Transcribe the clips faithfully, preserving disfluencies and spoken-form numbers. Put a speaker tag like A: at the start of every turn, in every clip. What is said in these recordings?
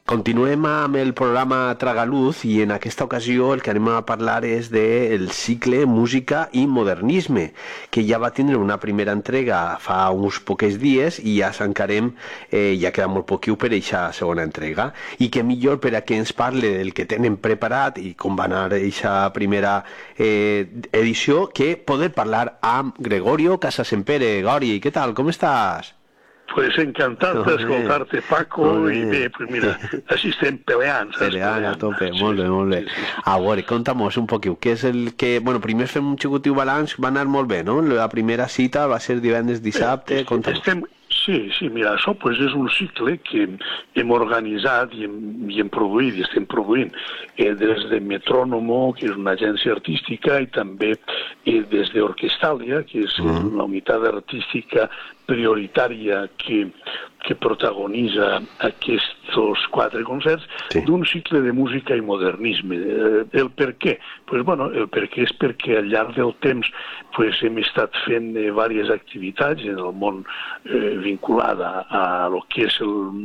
A: Continuem amb el programa Tragaluz i en aquesta ocasió el que anem a parlar és del cicle Música i Modernisme, que ja va tindre una primera entrega fa uns pocs dies i ja s'encarem, eh, ja queda molt poquiu per a aquesta segona entrega. I que millor per a que ens parle del que tenen preparat i com va anar aquesta primera eh, edició que poder parlar amb Gregorio Casasempere. Gori, què tal? Com estàs?
B: Pues encantat d'escoltar-te, Paco, i bé, pues mira, així estem peleant, saps?
A: Peleant a tope, molt bé, molt bé. A veure, conta'm-nos un poquiu, què és el que... Bueno, primer fem un xicotiu balanç, va anar molt bé, no? La primera cita va ser divendres, dissabte, conta'm-nos.
B: Estem... Sí, sí, mira, això pues, és un cicle que hem organitzat i hem, i hem produït, i estem produint eh, des de Metrònomo, que és una agència artística, i també eh, des d'Orquestàlia, que és mm. la unitat artística prioritària que, que protagonitza aquests quatre concerts, sí. d'un cicle de música i modernisme. Eh, el per què? Pues, bueno, el per què és perquè al llarg del temps pues, hem estat fent eh, diverses activitats en el món eh, vinculada a lo que és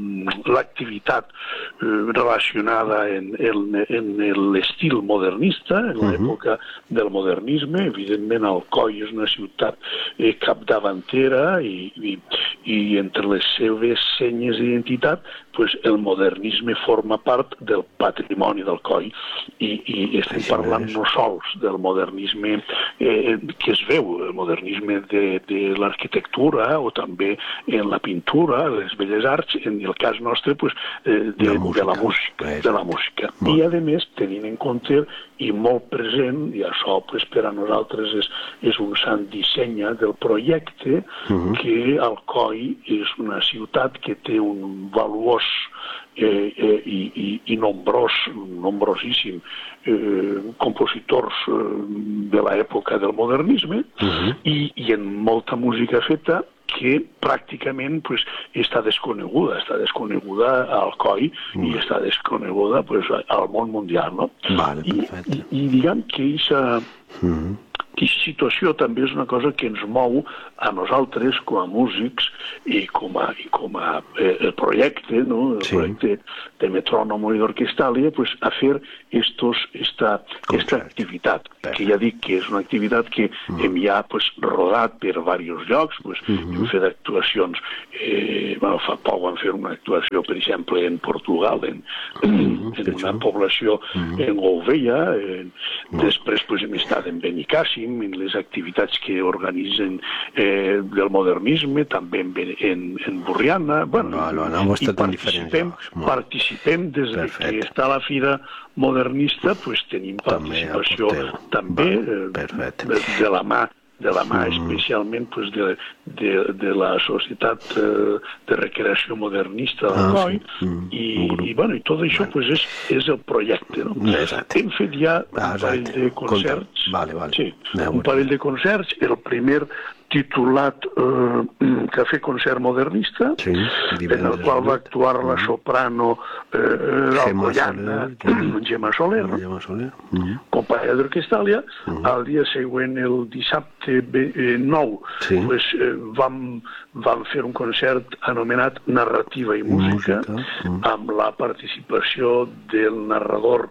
B: l'activitat eh, relacionada en, en, en l'estil modernista, en uh -huh. l'època del modernisme. Evidentment, Alcoi és una ciutat eh, capdavantera i, i, i entre les seves senyes d'identitat pues, el modernisme forma part del patrimoni d'Alcoi i, i estem parlant no sols del modernisme eh, que es veu, el modernisme de, de l'arquitectura o també en la pintura, les belles arts, en el cas nostre, pues, eh, de, la de la música. De la música. I, a més, tenint en compte i molt present, i això pues, per a nosaltres és, és un sant dissenya del projecte, uh-huh. que Alcoi és una ciutat que té un valuós eh, eh, i, i, i nombrós, nombrosíssim eh, compositors eh, de l'època del modernisme uh-huh. i, i en molta música feta que pràcticament pues, està desconeguda, està desconeguda a Alcoi mm. i està desconeguda pues, al món mundial, no?
A: Vale,
B: I, i, i diguem que aquesta mm. situació també és una cosa que ens mou a nosaltres com a músics i com a, i com a eh, el projecte, no? El sí. projecte de Metrònomo i d'Orquestàlia, pues, a fer estos, esta, esta activitat, Perfecte. que ja dic que és una activitat que mm. hem ja pues, rodat per diversos llocs, pues, mm-hmm. hem fet actuacions, eh, bueno, fa poc vam fer una actuació, per exemple, en Portugal, en, mm-hmm. en una població mm-hmm. en Gouveia, eh, mm. després pues, hem estat en Benicàssim, en les activitats que organitzen eh, del modernisme, també en, en, en Borriana, bueno,
A: no, no, no,
B: i participem, participem des de Perfecte. que està la Fira Modernista, pues, tenim participació també, també eh, de, de la mà de la mà mm. especialment pues, de, de, de la Societat eh, de Recreació Modernista d'Alcoi, ah, sí. mm. i, i, bueno, i tot això pues, és, és el projecte. No? Hem fet ja un parell de concerts,
A: vale, vale.
B: Sí, un parell de concerts, el primer titulat eh, Cafè Concert Modernista, sí, en el qual va actuar la soprano eh, alcoiana Gemma Soler,
A: Gemma Soler. Mm.
B: companya d'Orquestàlia. Mm. El dia següent, el dissabte nou, sí. pues, eh, vam, vam fer un concert anomenat Narrativa i Música, Música. Mm. amb la participació del narrador,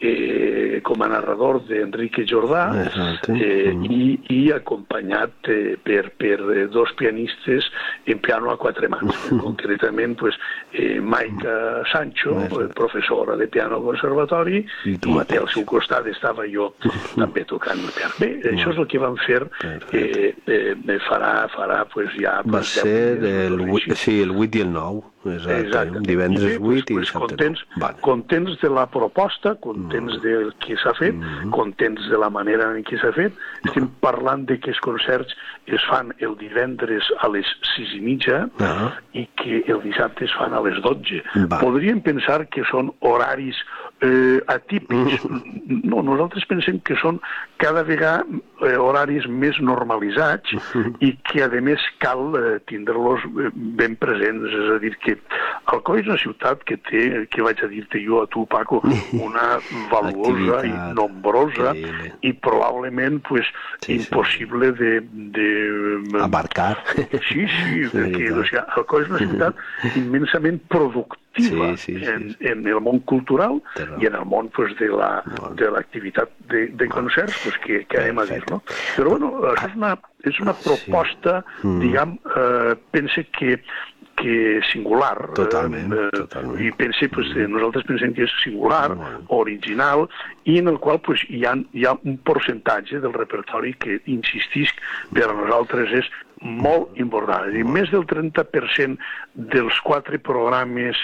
B: eh, com a narrador d'Enrique Jordà, eh, mm. i, i acompanyat eh, per, per dos pianistes en piano a quatre mans. Concretament, pues, eh, Maica Sancho, professora de piano al conservatori, i, i al seu costat estava jo també tocant el piano. Bé, això és el que vam fer, eh, eh, farà, farà pues, ja...
A: Va ser el, sí, el vuit i el nou. Exacte, divendres vuit i dissabte.
B: Contents, vale. contents de la proposta, contents mm. del que s'ha fet, mm. contents de la manera en què s'ha fet. Estem parlant de que els concerts es fan el divendres a les sis i mitja ah. i que el dissabte es fan a les dotze. Va. Podríem pensar que són horaris eh, atípics. Mm. No, nosaltres pensem que són cada vegada eh, horaris més normalitzats mm. i que, a més, cal eh, tindre-los ben presents. És a dir, que Alcoi és una ciutat que té, que vaig a dir-te jo a tu, Paco, una valuosa i nombrosa que... i probablement pues, sí, impossible sí. de, de...
A: abarcar.
B: Sí, sí, perquè o sigui, Alcoi és una ciutat immensament productiva activa
A: sí, sí, sí,
B: en,
A: sí.
B: en el món cultural
A: Terra.
B: i en el món pues, de la de l'activitat de, de concerts pues, que, que anem a dir, no? Però bueno, això és una, és una proposta,
A: sí. mm.
B: diguem, eh, pense que que singular.
A: Totalment,
B: eh,
A: totalment.
B: I pense, pues, mm. nosaltres pensem que és singular,
A: Molt.
B: original, i en el qual pues, hi, ha, hi ha un percentatge del repertori que, insistisc, per a nosaltres és molt important. És a dir, més del trenta per cent dels quatre programes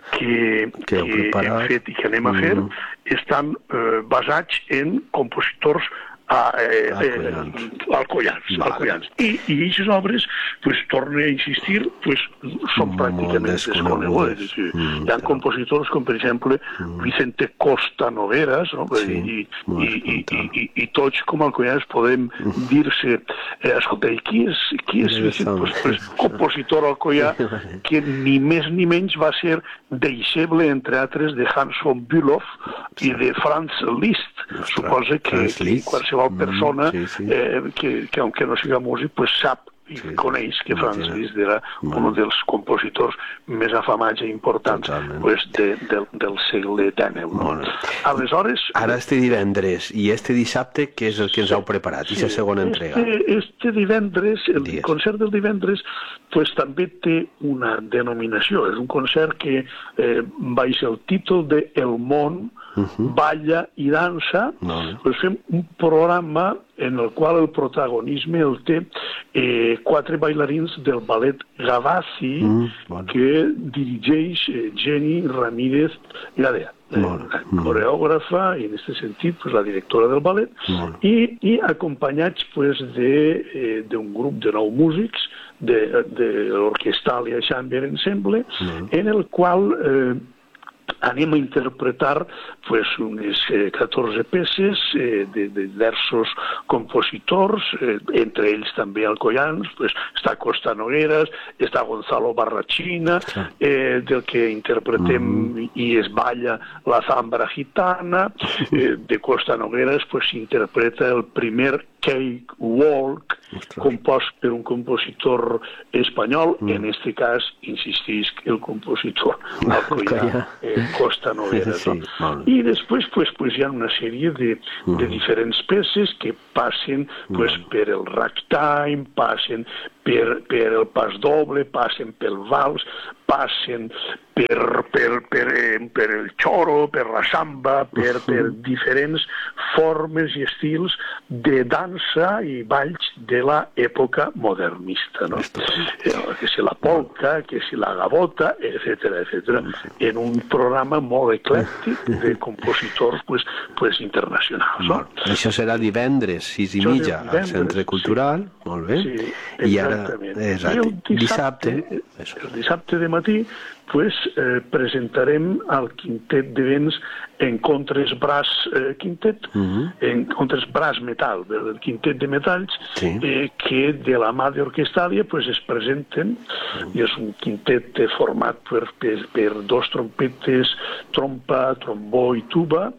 B: que,
A: que,
B: que hem fet i que anem a fer mm. estan eh, basats en compositors a, eh,
A: alcoians.
B: Eh, alcoians, vale. alcoians. I, i aquestes obres, pues, torno a insistir, pues, són pràcticament desconegudes. Sí. Mm, hi ha compositors com, per exemple, mm. Vicente Costa Nogueras, no? Sí, I, i, i, i, i, i tots com alcoians podem mm. dir-se, eh, escolta, i qui és, qui és Vicente? Pues, pues, compositor alcoià que ni més ni menys va ser deixeble, entre altres, de Hans von Bülow i de Franz Liszt. Suposa que, que qualsevol persona mm, sí, sí. Eh, que, que aunque no siga músic pues sap i sí, coneix que Franz Liszt era bueno. un dels compositors més afamats i importants pues, de, de, del segle dinou. No? Bueno. Aleshores...
A: Ara este divendres i este dissabte, què és el que ens heu preparat? Sí, I la segona
B: este,
A: entrega?
B: Este divendres, el Dies. concert del divendres, pues, també té una denominació. És un concert que eh, baix el títol de El món, Uh -huh. balla i dansa, no. pues fem un programa en el qual el protagonisme el té eh, quatre bailarins del ballet Gavassi mm, bueno. que dirigeix eh, Jenny Ramírez Gadea, bueno. eh, coreògrafa i en aquest sentit pues, la directora del ballet, bueno. i, i acompanyats pues, d'un eh, grup de nou músics de, de l'Orquestalia Chamber Ensemble, bueno. en el qual eh, anem a interpretar pues, unes eh, catorze peces eh, de, de diversos compositors, eh, entre ells també alcoians, pues, està Costa Nogueras, està Gonzalo Barrachina, eh, del que interpretem mm. i es balla la zambra gitana, eh, de Costa Nogueras pues, s'interpreta el primer Cake Walk, compost per un compositor espanyol, mm. en este cas, insistisc, el compositor alcoià, eh, Costa Nogueras. Sí, no? I després pues, pues, hi ha una sèrie de, mm. de diferents peces que passen pues, mm. per el ragtime, passen per, per el pas doble, passen pel vals, passen per, per, per, per el xoro, per la samba, per, per diferents formes i estils de dansa i balls de l'època modernista, no? Que si la polca, que si la gavota, etcètera, etcètera, en un programa molt eclèctic de compositors pues, pues internacionals. No?
A: Això serà divendres, sis i mitja, al Centre Cultural, sí. Molt bé. Sí,
B: I ara, exacte. I el dissabte, dissabte, el dissabte de matí, pues, eh, presentarem el quintet de vents Encontres Braç eh, Quintet, uh-huh. Encontres Braç Metal, el quintet de metalls, sí. eh, que de la mà d'Orquestalia pues, es presenten, uh-huh. i és un quintet format per, per, per dos trompetes, trompa, trombó i tuba,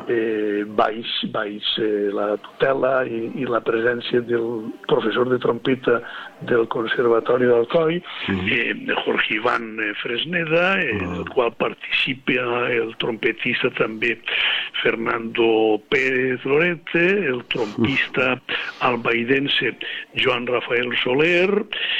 B: eh, baix, baix eh, la tutela i, i la presència del professor de trompeta del Conservatori d'Alcoi, uh-huh. eh, Jorge Iván Fresneda, en uh-huh. el qual participa el trompetista també Fernando Pérez Lorete, el trompista albaidense Joan Rafael Soler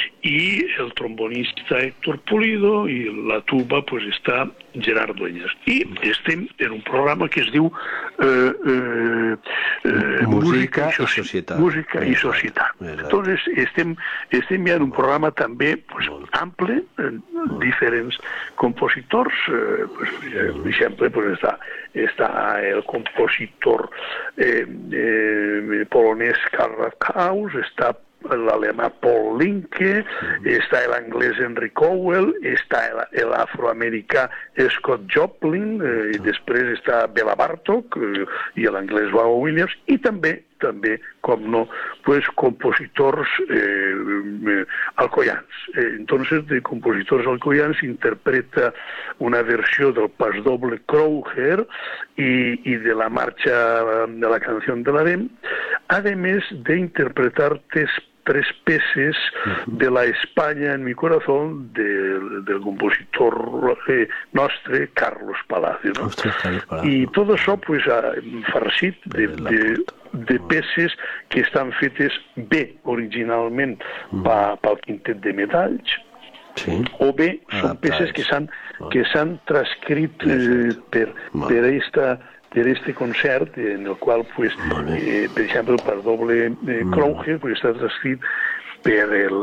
B: i el trombonista Héctor Pulido, i la tuba pues, està Gerard Dueñas. I estem en un programa que es diu eh, eh, eh,
A: Música, Música i Societat.
B: Música i Societat. Entonces, estem, estem ja en un programa també pues, ample, eh, diferents compositors, eh, pues, per exemple, pues, està, està el compositor eh, eh, polonès Karl Radhaus, està l'alemà Paul Linke, està l'anglès Henry Cowell, està l'afroamericà Scott Joplin, eh, i després està Bela Bartok eh, i l'anglès Vaughan Williams, i també, també, com no, pues, compositors eh, eh, alcoians. Eh, entonces, de compositors alcoians interpreta una versió del pas doble Crowher i, i de la marxa de la canció de l'Arem, a més d'interpretar tres tres peces de la España en mi corazón del, del compositor eh, nostre, Carlos Palacio, no?
A: Ostres, Carlos Palacio.
B: I tot això pues, farcit de, de, de peces que estan fetes bé originalment mm. pel quintet de metalls, sí. o bé són peces que s'han que s'han transcrit eh, per, per esta per este concert, en el qual, pues, eh, per exemple, per doble eh, Krouge, pues, està transcrit per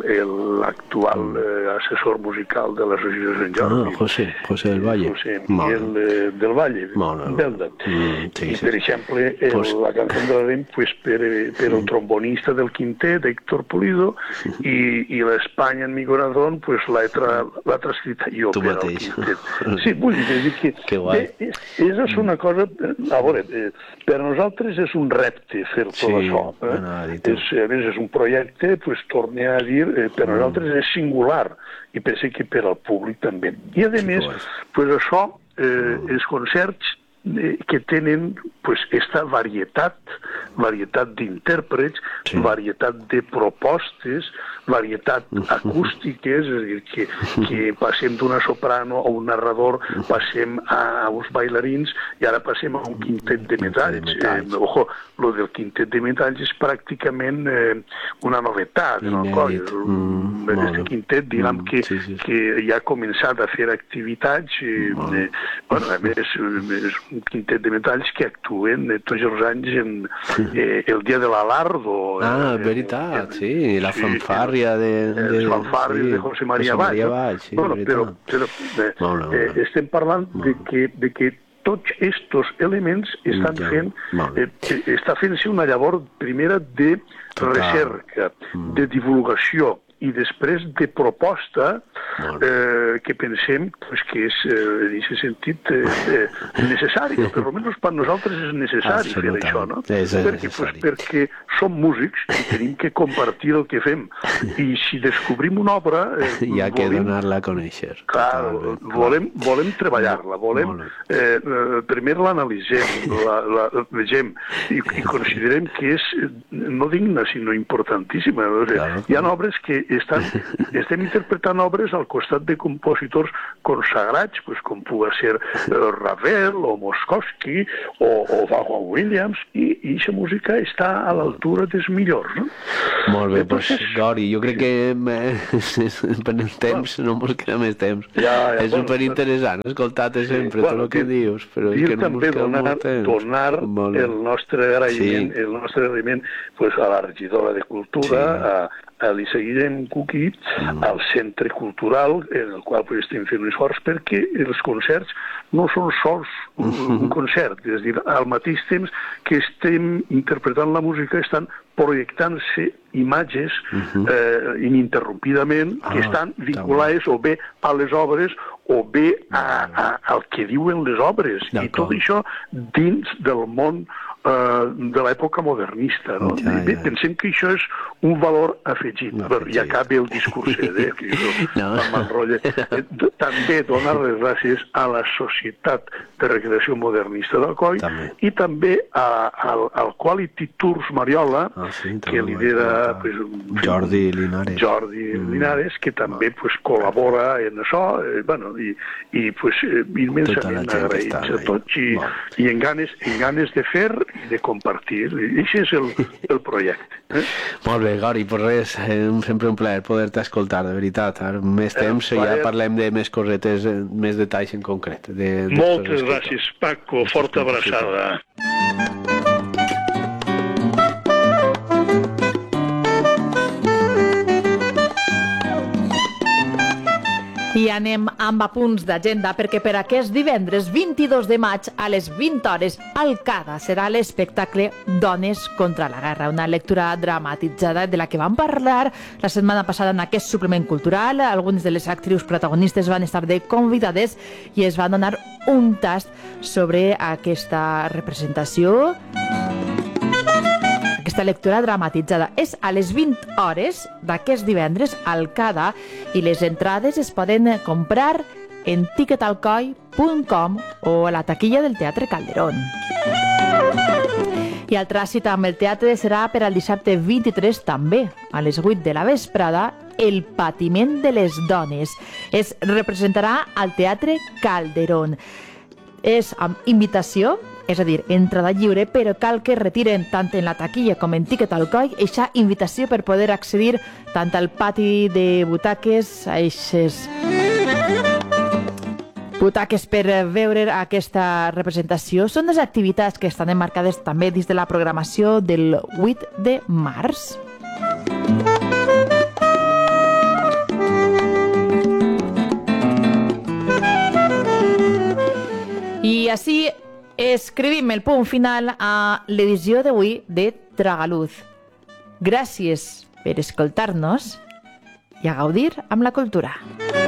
B: l'actual eh, assessor musical de l'associació de Sant Jordi.
A: Ah, José, José del Valle.
B: José Miguel eh, del Valle, Belda.
A: Mm, sí,
B: I,
A: sí.
B: per exemple, el, pues... la cançó de l'Arem, pues, per, per el trombonista del quintet, Héctor Pulido, i, i l'Espanya en mi corazón, pues, l'ha tra, transcrit jo
A: tu
B: per
A: mateix.
B: al quintet. Sí, vull dir que,
A: que guai.
B: Bé, és, és una cosa... A veure, eh, per nosaltres és un repte fer tot
A: sí,
B: això. Eh?
A: No,
B: és, a més, és un projecte, pues, torne a dir, eh, per nosaltres és singular, i penso que per al públic també. I, a més, pues, això, eh, els concerts eh, que tenen, pues, esta varietat, varietat d'intèrprets, sí. varietat de propostes, varietat acústiques, és a dir, que, que passem d'una soprano a un narrador, passem a uns bailarins i ara passem a un quintet de metalls. Eh, ojo, lo del quintet de metalls és pràcticament eh, una novetat. No? Mm, este quintet, diguem, mm, que, sí, sí. que ja ha començat a fer activitats. Eh, eh, bueno, a més, és un quintet de metalls que actuen eh, tots els anys en eh, el dia de l'Alardo.
A: Ah,
B: eh,
A: veritat,
B: eh,
A: sí, la
B: sí,
A: fanfàrria de, de,
B: els fanfarris sí, de José María Vall.
A: Vall sí,
B: bueno, però però eh, no, no, no. Eh, estem parlant no. de, que, de que tots estos elements estan ja, fent, eh, està fent-se una llavor primera de Total. recerca, mm. de divulgació, i després de proposta eh, que pensem pues, que és, eh, en aquest sentit, eh, eh, necessari, per almenys per nosaltres és necessari fer això, no?
A: És
B: perquè, pues, perquè som músics i tenim que compartir el que fem, i si descobrim una obra... Eh,
A: hi ha que donar-la a conèixer.
B: Clar, volem, volem treballar-la, volem... Eh, eh, primer l'analitzem, la, la vegem, i, i considerem que és no digna, sinó importantíssima. O sigui, claro, hi ha obres que estan, estem interpretant obres al costat de compositors consagrats, pues, com pugui ser eh, Ravel o Moskowski o, o Vaughan Williams, i aquesta música està a l'altura dels millors, no?
A: Molt bé, doncs, pues, Gori, jo crec que per el temps no ens queda més temps. Ja, ja, és bueno, superinteressant escoltar-te sempre sí, bueno, tot el que dius, però és que no ens queda donar, molt temps. Donar el nostre agraïment, sí. el nostre agraïment pues, a la regidora de Cultura, sí. a a l'Issa Guillem Cuquí, mm. al Centre Cultural, en el qual pues, estem fent un esforç, perquè els concerts no són sols un, un concert, és a dir, al mateix temps que estem interpretant la música, estan projectant-se imatges uh-huh. eh, ininterrompidament ah, que estan vinculades o bé a les obres o bé a, a, al que diuen les obres. I tot això dins del món Uh, de l'època modernista. No? Ja, ja. Bé, pensem que això és un valor afegit. No, afegit. I acaba el discurset, eh? que no. eh, també donar les gràcies a la Societat de Recreació Modernista d'Alcoi també. I també a, a, al Quality Tours Mariola, ah, sí, que lidera pues, Jordi Linares,
B: Jordi mm. Linares que també pues, col·labora en això, eh, bueno, i, i pues, immensament agraïts a tots i, i en, ganes, en ganes de fer i de compartir. I això és el, el projecte. Eh?
A: Molt bé, Gori, pues res, eh, sempre un plaer poder-te escoltar, de veritat. Ara més temps i ja parlem de més cosetes, més detalls en concret. De, de
B: Moltes gràcies, Paco. Forta abraçada.
C: I anem amb apunts d'agenda perquè per aquest divendres vint-i-dos de maig a les vint hores al CADA serà l'espectacle Dones contra la Guerra, una lectura dramatitzada de la que vam parlar la setmana passada en aquest suplement cultural. Algunes de les actrius protagonistes van estar de convidades i es van donar un tast sobre aquesta representació. Aquesta lectura dramatitzada és a les vint hores d'aquest divendres al CADA i les entrades es poden comprar en tiquetalcoi punt com o a la taquilla del Teatre Calderón. I altra cita amb el teatre serà per al dissabte vint-i-tres també, a les vuit de la vesprada, El patiment de les dones. Es representarà al Teatre Calderón. És amb invitació, és a dir, entrada lliure, però cal que retiren tant en la taquilla com en tiquet al coll eixa invitació per poder accedir tant al pati de butaques, a eixes butaques per veure aquesta representació. Són les activitats que estan emmarcades també dins de la programació del vuit de març. I així escrivim el punt final a l'edició d'avui de Tragaluz. Gràcies per escoltar-nos i a gaudir amb la cultura.